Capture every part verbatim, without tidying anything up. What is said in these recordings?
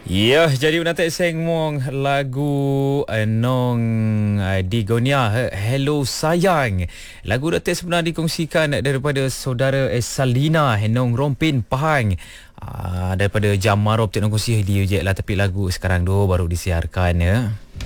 Ya, jadi nanti sengmong lagu Nong Digonia Hello Sayang. Lagu nanti sebenarnya dikongsikan daripada saudara Salina Nong Rompin Pahang. Aa, daripada Jam Marop tak nak kongsi dia je lah, tapi lagu sekarang tu baru disiarkan ya.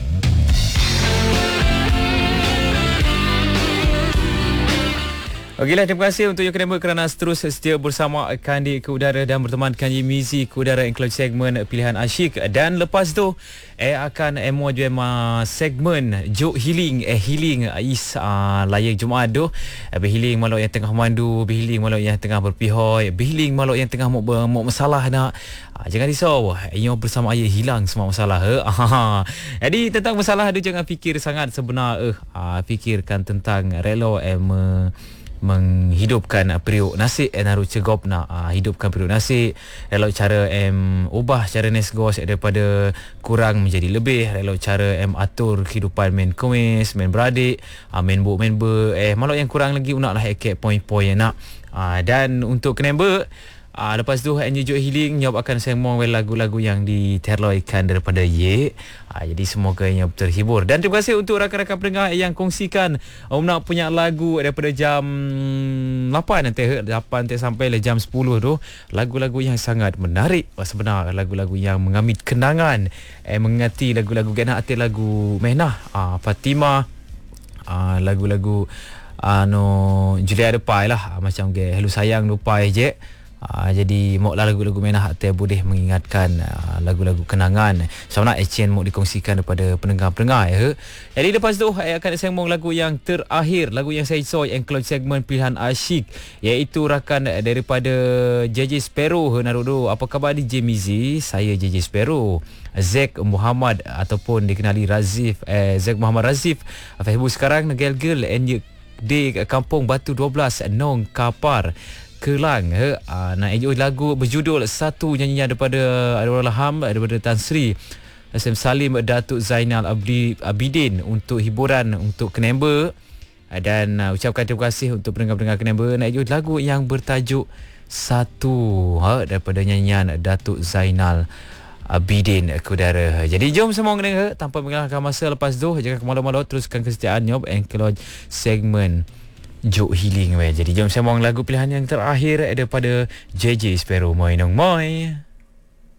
Okeylah, terima kasih untuk you kerana terus setia bersama Kandi ke udara dan berteman Kandi Mizi ke udara include segmen pilihan asyik. Dan lepas tu eh akan emo je ma segmen Jok Healing eh healing is uh, layak Jumaat tu. Eh, healing malok yang tengah mandu, healing malok yang tengah berpihoi, healing malok yang tengah mau mau masalah nak. Uh, jangan risau, you bersama ayah hilang semua masalah. Eh. Jadi tentang masalah tu jangan fikir sangat sebenar eh uh, fikirkan tentang relo em uh, menghidupkan periuk nasi eh, naruh cegop nak uh, hidupkan periuk nasi. Relo cara em ubah cara nesgos daripada kurang menjadi lebih. Relo cara em atur kehidupan main kumis, main beradik, uh, main buk main ber eh malok yang kurang lagi unak lah ekek poin-poin nak. Uh, dan untuk kenapa Ah, lepas tu Enjoy Jok Healing Nyob akan sembang lagu-lagu yang diterloikan daripada Ye. Ah, jadi semoga yang terhibur. Dan terima kasih untuk rakan-rakan pendengar yang kongsikan Om nak punya lagu daripada jam lapan nanti lapan nanti sampai jam sepuluh tu. Lagu-lagu yang sangat menarik. Sebenarnya lagu-lagu yang mengambil kenangan. Eh mengingati lagu-lagu Gana Hati, lagu Mehnah, ah, Fatimah, ah, lagu-lagu ano ah, Julia Depai lah, macam ke Hello Sayang Depai je. Uh, jadi moklah lagu-lagu Mehnah Hati boleh mengingatkan uh, lagu-lagu kenangan. Sama nak Etienne mau dikongsikan kepada pendengar-pendengar ya. Jadi lepas tu saya akan sembang lagu yang terakhir, lagu yang saya soy include segmen pilihan asyik, iaitu rakan daripada J J Sparrow. Narudo, apa khabar D J Mizi? Saya J J Sparrow. Zack Muhammad ataupun dikenali Razif eh, Zack Muhammad Razif Facebook sekarang negel-gel and di Kampung Batu dua belas Nong Kapar Kelang. He, uh, nak enjoy lagu berjudul Satu, nyanyian daripada Allahyarham daripada Tan Sri Hasim Salim Datuk Zainal Abdi, Abidin untuk hiburan untuk Kenemba. Uh, dan uh, ucapkan terima kasih untuk pendengar-pendengar Kenemba. Nak enjoy lagu yang bertajuk Satu, ha, daripada nyanyian Datuk Zainal Abidin ke udara. Jadi jom semua mendengar tanpa mengalahkan masa. Lepas tu jangan ke malu-malu, teruskan kesetiaan Nyob and segmen Jok Healing. Jadi jom sembang lagu pilihan yang terakhir daripada J J Sparrow. Moi nong moi.